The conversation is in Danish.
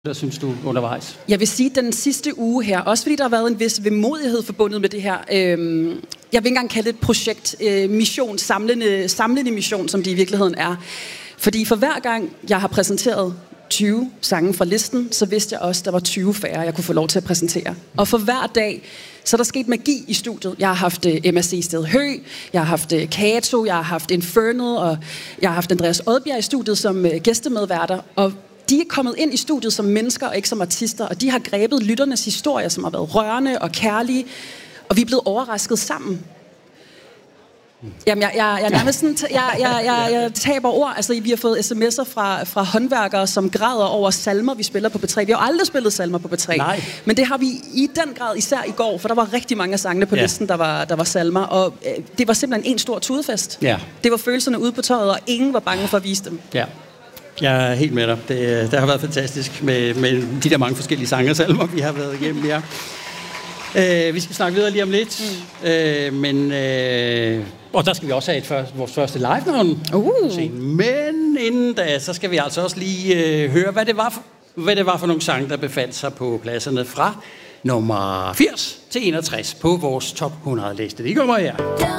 Der synes du undervejs? Jeg vil sige, den sidste uge her, også fordi der har været en vis vemodighed forbundet med det her. Jeg vil ikke engang kalde det et projekt, mission, samlende mission, som det i virkeligheden er. Fordi for hver gang jeg har præsenteret 20 sange fra listen, så vidste jeg også, at der var 20 færre, jeg kunne få lov til at præsentere. Og for hver dag, så er der sket magi i studiet. Jeg har haft MSC Sted Hø, jeg har haft Kato, jeg har haft Infernal, og jeg har haft Andreas Odbjerg i studiet som gæstemedværter. Og de er kommet ind i studiet som mennesker og ikke som artister, og de har grebet lytternes historier, som har været rørende og kærlige, og vi er blevet overrasket sammen. Jamen, jeg nærmest sådan, jeg taber ord. Altså, vi har fået sms'er fra håndværkere, som græder over salmer, vi spiller på P3. Vi har jo aldrig spillet salmer på P3. Nej. Men det har vi i den grad, især i går, for der var rigtig mange af sangene på listen, der var salmer. Og det var simpelthen en stor tudefest. Ja. Det var følelserne ude på tøjet, og ingen var bange for at vise dem. Ja. Jeg er helt med dig. Det har været fantastisk med de der mange forskellige sange og salmer, vi har været igennem, ja. Vi skal snakke videre lige om lidt, og der skal vi også have vores første live-navn. Men inden da, så skal vi altså også lige høre, hvad det var for nogle sange, der befandt sig på pladserne fra nummer 80 til 61 på vores top 100 liste. Det kommer her.